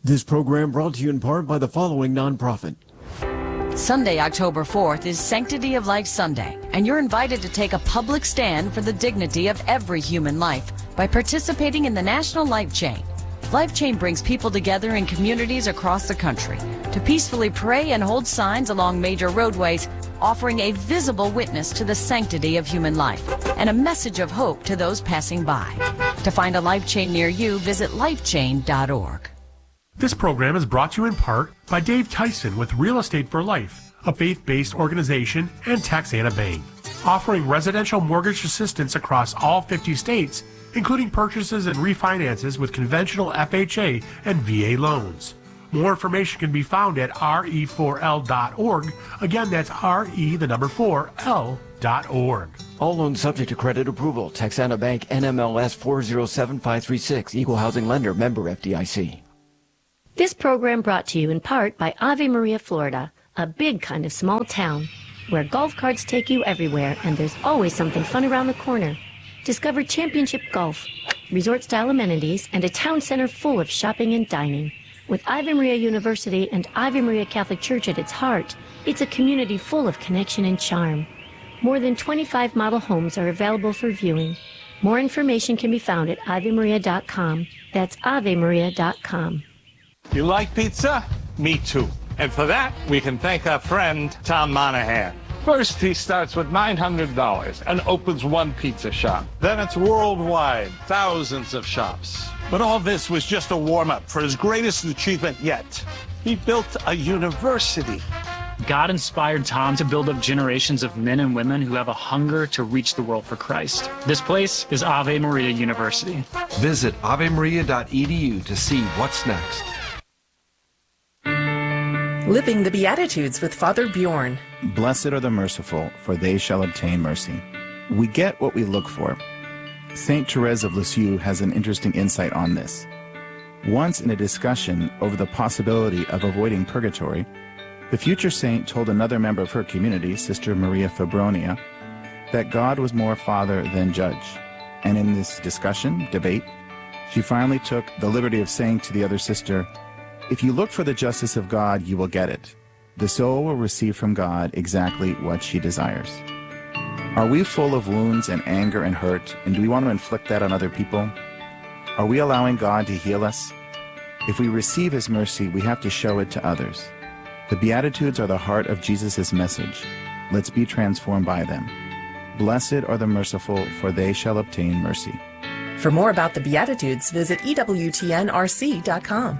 This program brought to you in part by the following nonprofit. Sunday, October 4th is Sanctity of Life Sunday, and you're invited to take a public stand for the dignity of every human life by participating in the National Life Chain. Life Chain brings people together in communities across the country to peacefully pray and hold signs along major roadways, offering a visible witness to the sanctity of human life and a message of hope to those passing by. To find a Life Chain near you, visit lifechain.org. This program is brought to you in part by Dave Tyson with Real Estate for Life, a faith-based organization, and Texana Bank, offering residential mortgage assistance across all 50 states, including purchases and refinances with conventional FHA and VA loans. More information can be found at re4l.org. Again, that's re4l.org. All loans subject to credit approval. Texana Bank, NMLS 407536, Equal Housing Lender, member FDIC. This program brought to you in part by Ave Maria, Florida, a big kind of small town where golf carts take you everywhere and there's always something fun around the corner. Discover championship golf, resort-style amenities, and a town center full of shopping and dining. With Ave Maria University and Ave Maria Catholic Church at its heart, it's a community full of connection and charm. More than 25 model homes are available for viewing. More information can be found at AveMaria.com. That's AveMaria.com. You like pizza? Me too. And for that, we can thank our friend, Tom Monahan. First, he starts with $900 and opens one pizza shop. Then it's worldwide, thousands of shops. But all this was just a warm-up for his greatest achievement yet. He built a university. God inspired Tom to build up generations of men and women who have a hunger to reach the world for Christ. This place is Ave Maria University. Visit avemaria.edu to see what's next. Living the Beatitudes with Father Bjorn. Blessed are the merciful, for they shall obtain mercy. We get what we look for. Saint Therese of Lisieux has an interesting insight on this. Once in a discussion over the possibility of avoiding purgatory, the future saint told another member of her community, Sister Maria Fabronia, that God was more father than judge. And in this debate, she finally took the liberty of saying to the other sister, "If you look for the justice of God, you will get it. The soul will receive from God exactly what she desires." Are we full of wounds and anger and hurt, and do we want to inflict that on other people? Are we allowing God to heal us? If we receive His mercy, we have to show it to others. The Beatitudes are the heart of Jesus' message. Let's be transformed by them. Blessed are the merciful, for they shall obtain mercy. For more about the Beatitudes, visit EWTNRC.com.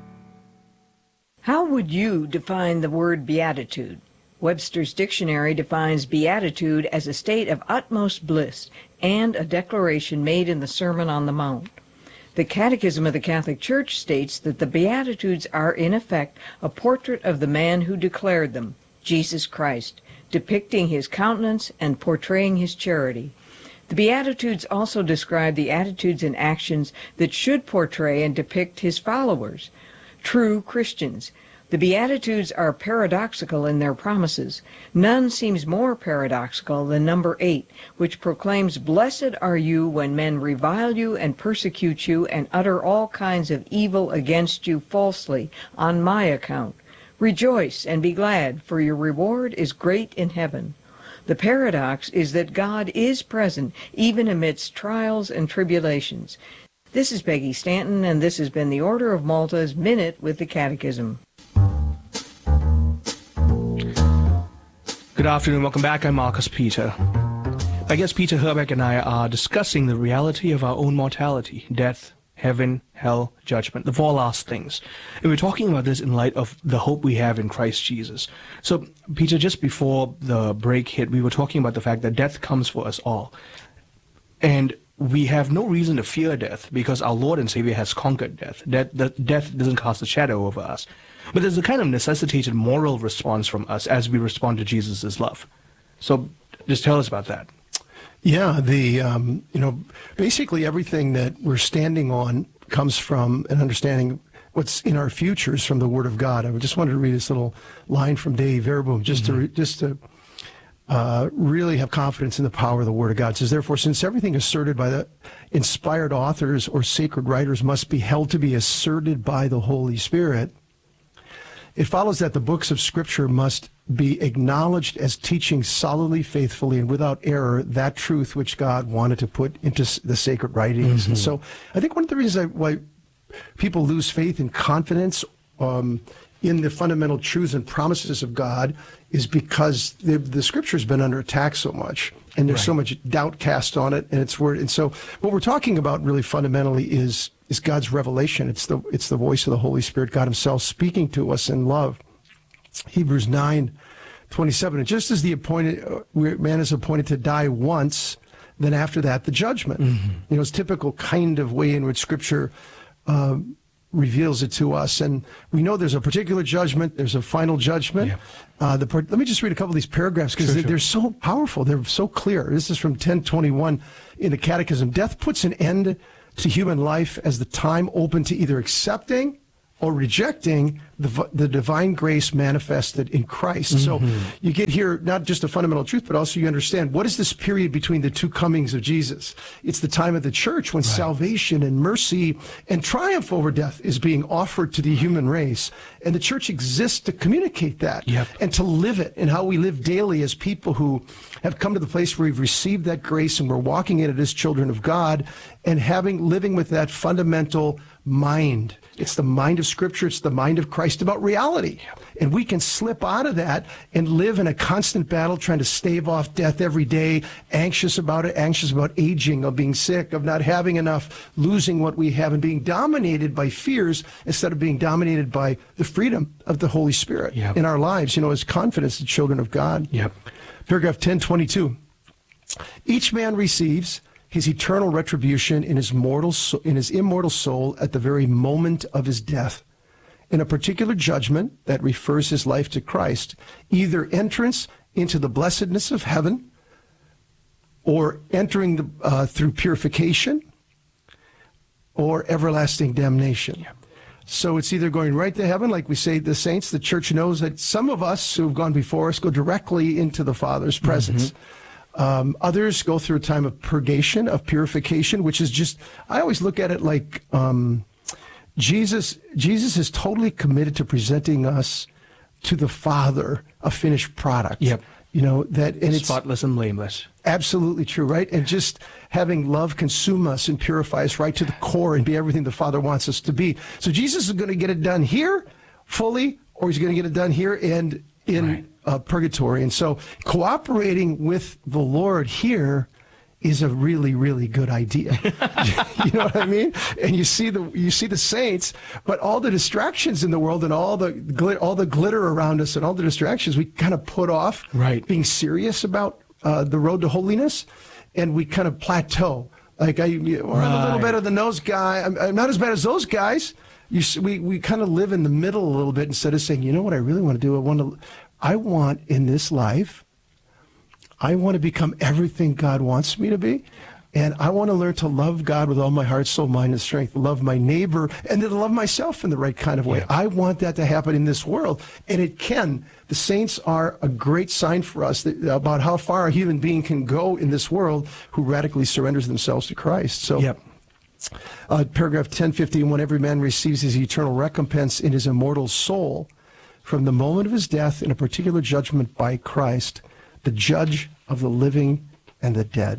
How would you define the word beatitude? Webster's dictionary defines beatitude as a state of utmost bliss and a declaration made in the Sermon on the Mount. The Catechism of the Catholic Church states that the Beatitudes are in effect a portrait of the man who declared them, Jesus Christ, depicting his countenance and portraying his charity. The Beatitudes also describe the attitudes and actions that should portray and depict his followers, true Christians. The Beatitudes are paradoxical in their promises. None seems more paradoxical than number 8, which proclaims, "Blessed are you when men revile you and persecute you and utter all kinds of evil against you falsely on my account. Rejoice and be glad, for your reward is great in heaven." The paradox is that God is present even amidst trials and tribulations. This is Peggy Stanton, and this has been the Order of Malta's Minute with the Catechism. Good afternoon, welcome back. I'm Marcus Peter. My guest Peter Herbeck and I are discussing the reality of our own mortality, death, heaven, hell, judgment, the four last things. And we're talking about this in light of the hope we have in Christ Jesus. So, Peter, just before the break hit, we were talking about the fact that death comes for us all. And we have no reason to fear death because our Lord and Savior has conquered death. Death doesn't cast a shadow over us. But there's a kind of necessitated moral response from us as we respond to Jesus' love. So just tell us about that. Yeah, basically everything that we're standing on comes from an understanding what's in our futures from the Word of God. I just wanted to read this little line from Dei Verbum just to really have confidence in the power of the Word of God. It says, therefore, since everything asserted by the inspired authors or sacred writers must be held to be asserted by the Holy Spirit, it follows that the books of Scripture must be acknowledged as teaching solidly, faithfully, and without error that truth which God wanted to put into the sacred writings. Mm-hmm. And so I think one of the reasons why people lose faith and confidence in the fundamental truths and promises of God is because the Scripture has been under attack so much, and there's so much doubt cast on it and its word. And so what we're talking about really fundamentally is God's revelation. It's the voice of the Holy Spirit, God himself speaking to us in love. Hebrews 9:27. And just as man is appointed to die once, then after that the judgment. Mm-hmm. It's typical kind of way in which Scripture reveals it to us. And we know there's a particular judgment, there's a final judgment. Yeah. Let me just read a couple of these paragraphs because they're so powerful. They're so clear. This is from 1021 in the Catechism. Death puts an end to human life as the time open to either accepting or rejecting the divine grace manifested in Christ. Mm-hmm. So you get here not just a fundamental truth, but also you understand what is this period between the two comings of Jesus. It's the time of the church when salvation and mercy and triumph over death is being offered to the human race. And the church exists to communicate that and to live it, and how we live daily as people who have come to the place where we've received that grace and we're walking in it as children of God and living with that fundamental mind. It's the mind of Scripture. It's the mind of Christ about reality. And we can slip out of that and live in a constant battle trying to stave off death every day, anxious about it, anxious about aging, of being sick, of not having enough, losing what we have, and being dominated by fears instead of being dominated by the freedom of the Holy Spirit in our lives, as confidence, the children of God. Paragraph 1022. Each man receives his eternal retribution in his immortal soul at the very moment of his death, in a particular judgment that refers his life to Christ, either entrance into the blessedness of heaven, or entering through purification, or everlasting damnation. So it's either going right to heaven, like we say, the saints. The church knows that some of us who have gone before us go directly into the Father's presence. Others go through a time of purgation, of purification, which is just, I always look at it like Jesus is totally committed to presenting us to the Father a finished product. And it's spotless and blameless. Absolutely true, right? And just having love consume us and purify us right to the core and be everything the Father wants us to be. So Jesus is going to get it done here fully, or he's going to get it done here and in purgatory. And so cooperating with the Lord here is a really, really good idea. You know what I mean? And you see the saints, but all the distractions in the world and all the glitter around us and all the distractions, we kind of put off being serious about the road to holiness, and we kind of plateau. Like I'm a little better than those guys. I'm not as bad as those guys. We kind of live in the middle a little bit instead of saying, you know what I really want to do? I want in this life, I want to become everything God wants me to be. And I want to learn to love God with all my heart, soul, mind, and strength, love my neighbor, and then love myself in the right kind of way. I want that to happen in this world. And it can. The saints are a great sign for us about how far a human being can go in this world who radically surrenders themselves to Christ. So, paragraph 1051, every man receives his eternal recompense in his immortal soul from the moment of his death in a particular judgment by Christ, the judge of the living and the dead.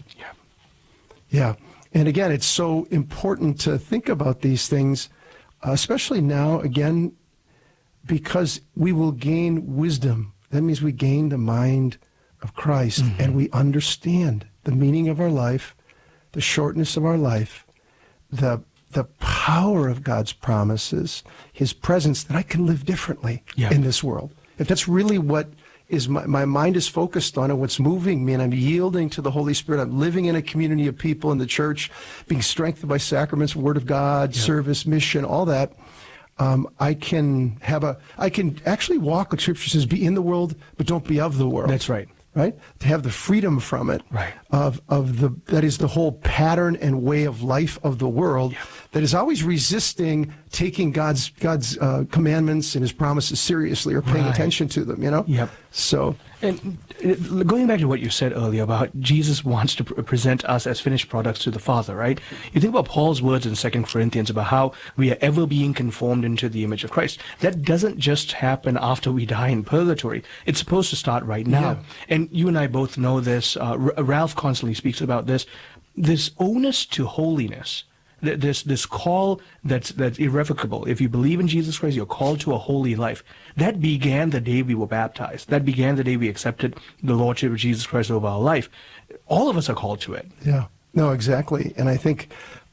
And again, it's so important to think about these things, especially now, again, because we will gain wisdom. That means we gain the mind of Christ, and we understand the meaning of our life, the shortness of our life, the power of God's promises, his presence, that I can live differently in this world. If that's really what is my mind is focused on and what's moving me, and I'm yielding to the Holy Spirit, I'm living in a community of people in the church, being strengthened by sacraments, Word of God, service, mission, all that, I can actually walk, like Scripture says, be in the world, but don't be of the world. That's right. Right? To have the freedom from it, that is the whole pattern and way of life of the world, that is always resisting taking God's commandments and his promises seriously or paying attention to them, you know? Yep. So, and going back to what you said earlier about Jesus wants to present us as finished products to the Father, right? You think about Paul's words in 2 Corinthians about how we are ever being conformed into the image of Christ. That doesn't just happen after we die in purgatory. It's supposed to start right now. Yeah. And you and I both know this. Ralph constantly speaks about this. This onus to holiness. This call that's irrevocable. If you believe in Jesus Christ, you're called to a holy life. That began the day we were baptized. That began the day we accepted the Lordship of Jesus Christ over our life. All of us are called to it. Yeah, no, exactly. And I think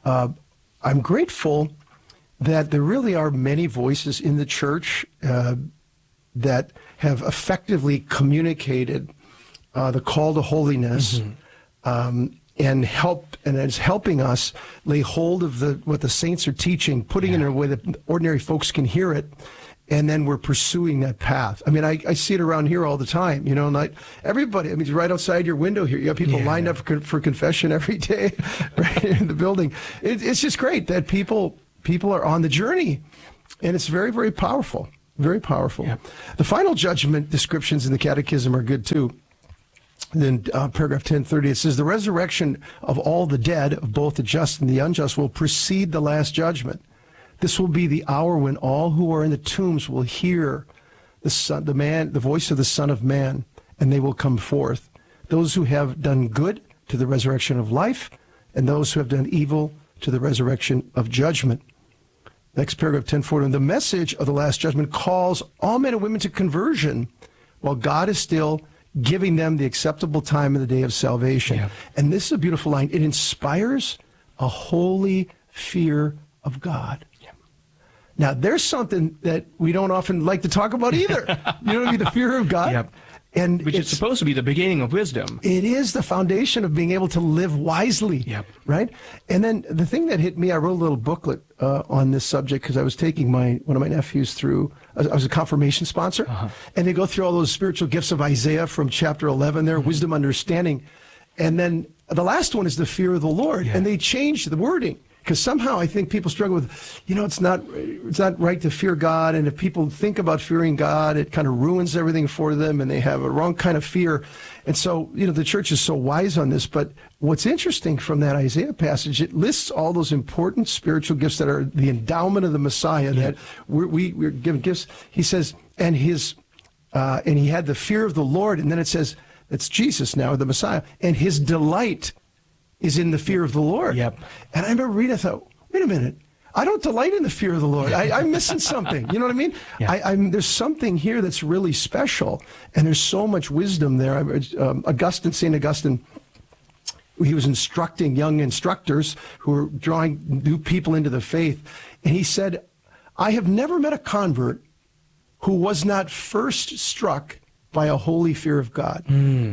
I'm grateful that there really are many voices in the church that have effectively communicated the call to holiness. Mm-hmm. And it's helping us lay hold of what the saints are teaching, putting it in a way that ordinary folks can hear it, and then we're pursuing that path. I mean, I see it around here all the time, you know, and everybody, I mean, right outside your window here, you have people lined up for confession every day, right in the building. It's just great that people are on the journey, and it's very, very powerful, very powerful. Yeah. The final judgment descriptions in the Catechism are good, too. Then paragraph 1030, it says, the resurrection of all the dead, of both the just and the unjust, will precede the last judgment. This will be the hour when all who are in the tombs will hear the voice of the Son of Man, and they will come forth. Those who have done good to the resurrection of life, and those who have done evil to the resurrection of judgment. Next paragraph 1040, the message of the last judgment calls all men and women to conversion, while God is still giving them the acceptable time in the day of salvation. Yeah. And this is a beautiful line. It inspires a holy fear of God. Yeah. Now, there's something that we don't often like to talk about either. You know what I mean? The fear of God. Yep. And which is supposed to be the beginning of wisdom. It is the foundation of being able to live wisely, right? And then the thing that hit me, I wrote a little booklet on this subject because I was taking one of my nephews through, I was a confirmation sponsor, and they go through all those spiritual gifts of Isaiah from chapter 11 there, wisdom, understanding. And then the last one is the fear of the Lord, and they changed the wording. Because somehow I think people struggle with, it's not right to fear God, and if people think about fearing God, it kind of ruins everything for them, and they have a wrong kind of fear. And so, the church is so wise on this. But what's interesting from that Isaiah passage, it lists all those important spiritual gifts that are the endowment of the Messiah, that we're given gifts. He says, and he had the fear of the Lord, and then it says, it's Jesus now, the Messiah, and his delight is in the fear of the Lord. Yep. And I remember reading, I thought, wait a minute, I don't delight in the fear of the Lord. I'm missing something. You know what I mean? Yeah. There's something here that's really special, and there's so much wisdom there. St. Augustine, he was instructing young instructors who were drawing new people into the faith, and he said, I have never met a convert who was not first struck by a holy fear of God.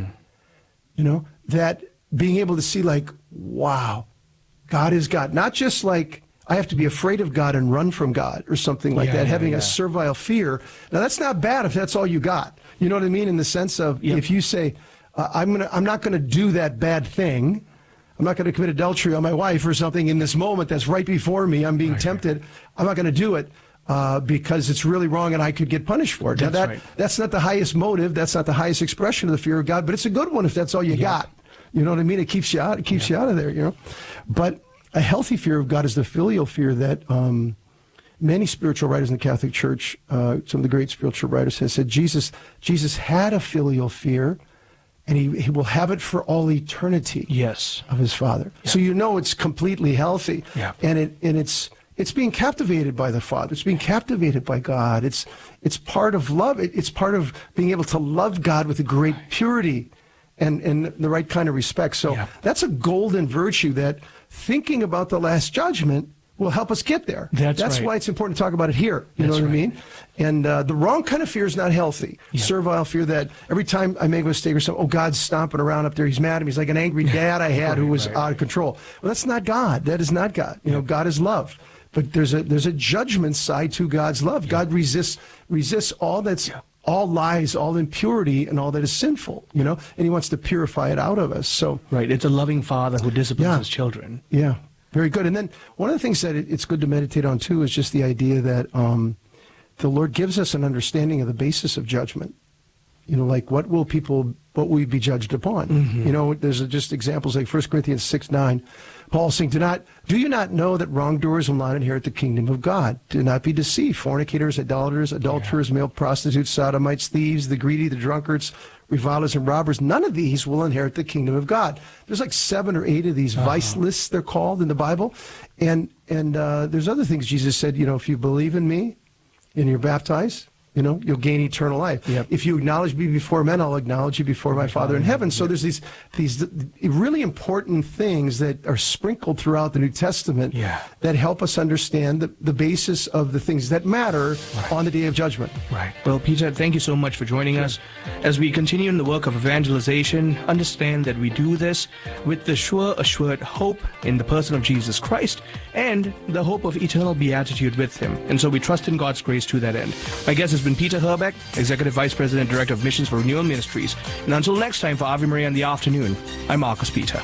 That being able to see, like, wow, God is God. Not just like I have to be afraid of God and run from God or something like that, having a servile fear. Now, that's not bad if that's all you got. You know what I mean? In the sense of if you say, I'm not going to do that bad thing. I'm not going to commit adultery on my wife or something in this moment that's right before me. I'm being tempted. I'm not going to do it because it's really wrong and I could get punished for it. Now, that's not the highest motive. That's not the highest expression of the fear of God, but it's a good one if that's all you got. You know what I mean? It keeps you out. It keeps you out of there, But a healthy fear of God is the filial fear that many spiritual writers in the Catholic Church, some of the great spiritual writers have said, Jesus had a filial fear, and he will have it for all eternity. Of his Father. Yeah. So it's completely healthy. Yeah. And it's being captivated by the Father. It's being captivated by God. It's part of love. It's part of being able to love God with a great purity and the right kind of respect. So that's a golden virtue that thinking about the last judgment will help us get there. That's why it's important to talk about it here. You know what I mean? And the wrong kind of fear is not healthy. Servile fear that every time I make a mistake or something, God's stomping around up there. He's mad at me. He's like an angry dad I had who was out of control. Well, that's not God. That is not God. God is love. But there's a judgment side to God's love. God resists all that's all lies, all impurity, and all that is sinful, and he wants to purify it out of us. So it's a loving Father who disciplines his children. Yeah. Very good. And then one of the things that it's good to meditate on, too, is just the idea that the Lord gives us an understanding of the basis of judgment. You know, like what will we be judged upon? Mm-hmm. You know, there's just examples like 1 Corinthians 6:9. Paul saying, do you not know that wrongdoers will not inherit the kingdom of God? Do not be deceived. Fornicators, idolaters, adulterers, male prostitutes, sodomites, thieves, the greedy, the drunkards, revilers, and robbers, none of these will inherit the kingdom of God. There's like 7 or 8 of these vice lists, they're called in the Bible. And there's other things Jesus said, you know, if you believe in me and you're baptized, you know, you'll gain eternal life. Yep. If you acknowledge me before men, I'll acknowledge you before my Father in heaven. So there's these really important things that are sprinkled throughout the New Testament that help us understand the basis of the things that matter on the day of judgment. Right. Well, Peter, thank you so much for joining us. As we continue in the work of evangelization, understand that we do this with the sure, assured hope in the person of Jesus Christ and the hope of eternal beatitude with him. And so we trust in God's grace to that end. My guest has been Peter Herbeck, Executive Vice President, Director of Missions for Renewal Ministries. And until next time for Ave Maria in the afternoon, I'm Marcus Peter.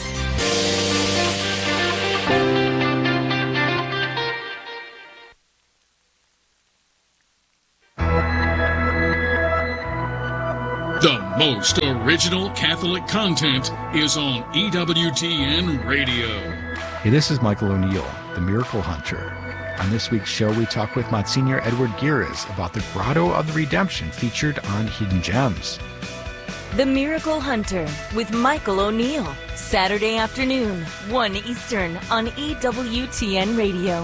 The most original Catholic content is on EWTN Radio. Hey, this is Michael O'Neill, the Miracle Hunter. On this week's show, we talk with Monsignor Edward Giras about the Grotto of the Redemption featured on Hidden Gems. The Miracle Hunter with Michael O'Neill, Saturday afternoon, 1 Eastern on EWTN Radio.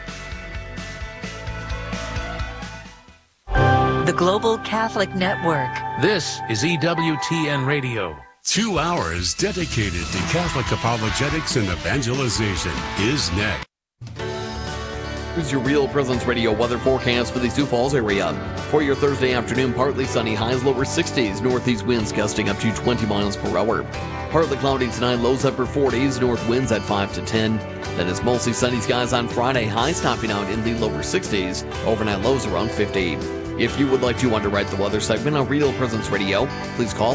The Global Catholic Network. This is EWTN Radio. 2 hours dedicated to Catholic apologetics and evangelization is next. Here's your Real Presence Radio weather forecast for the Sioux Falls area. For your Thursday afternoon, partly sunny, highs lower 60s, northeast winds gusting up to 20 miles per hour. Partly cloudy tonight, lows upper 40s, north winds at 5 to 10. Then it's mostly sunny skies on Friday, highs topping out in the lower 60s, overnight lows around 50. If you would like to underwrite the weather segment on Real Presence Radio, please call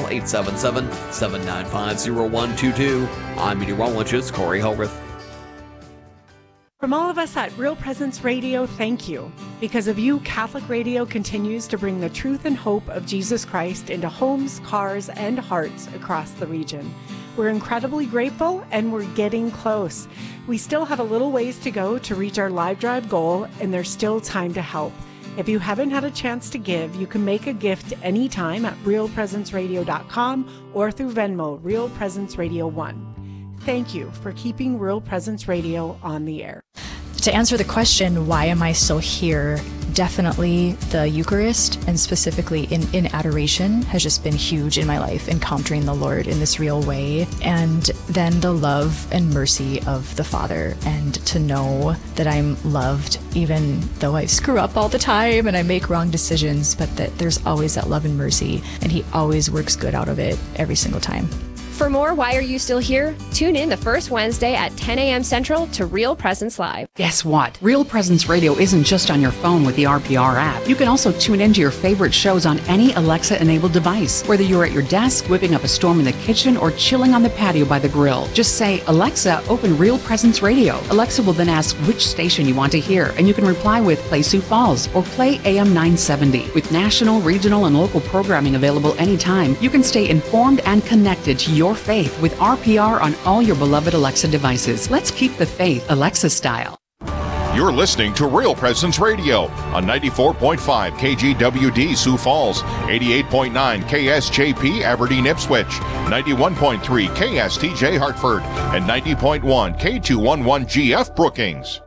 877-795-0122. I'm meteorologist Corey Howarth. From all of us at Real Presence Radio, thank you. Because of you, Catholic Radio continues to bring the truth and hope of Jesus Christ into homes, cars, and hearts across the region. We're incredibly grateful, and we're getting close. We still have a little ways to go to reach our live drive goal, and there's still time to help. If you haven't had a chance to give, you can make a gift anytime at realpresenceradio.com or through Venmo, Real Presence Radio 1. Thank you for keeping Real Presence Radio on the air. To answer the question, why am I still here? Definitely the Eucharist, and specifically in adoration, has just been huge in my life, encountering the Lord in this real way. And then the love and mercy of the Father, and to know that I'm loved even though I screw up all the time and I make wrong decisions, but that there's always that love and mercy, and He always works good out of it every single time. For more Why Are You Still Here? Tune in the first Wednesday at 10 a.m. Central to Real Presence Live. Guess what? Real Presence Radio isn't just on your phone with the RPR app. You can also tune into your favorite shows on any Alexa-enabled device. Whether you're at your desk, whipping up a storm in the kitchen, or chilling on the patio by the grill, just say, Alexa, open Real Presence Radio. Alexa will then ask which station you want to hear, and you can reply with Play Sioux Falls or Play AM 970. With national, regional, and local programming available anytime, you can stay informed and connected to your faith with RPR on all your beloved Alexa devices. Let's keep the faith Alexa style. You're listening to Real Presence Radio on 94.5 KGWD Sioux Falls, 88.9 KSJP Aberdeen Ipswich, 91.3 KSTJ Hartford, and 90.1 K211GF Brookings.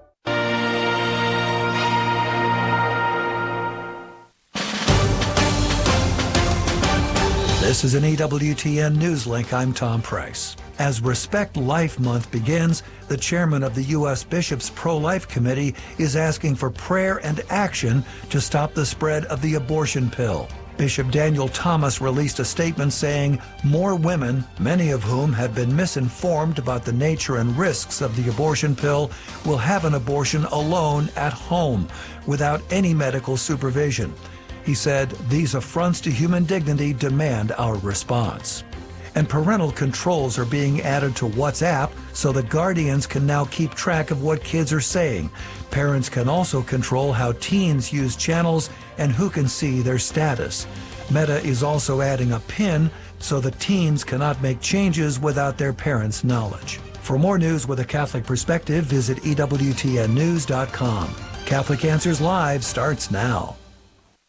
This is an EWTN News Link. I'm Tom Price. As Respect Life Month begins, the chairman of the U.S. Bishops' Pro-Life Committee is asking for prayer and action to stop the spread of the abortion pill. Bishop Daniel Thomas released a statement saying more women, many of whom have been misinformed about the nature and risks of the abortion pill, will have an abortion alone at home without any medical supervision. He said, these affronts to human dignity demand our response. And parental controls are being added to WhatsApp so that guardians can now keep track of what kids are saying. Parents can also control how teens use channels and who can see their status. Meta is also adding a PIN so that teens cannot make changes without their parents' knowledge. For more news with a Catholic perspective, visit EWTNnews.com. Catholic Answers Live starts now.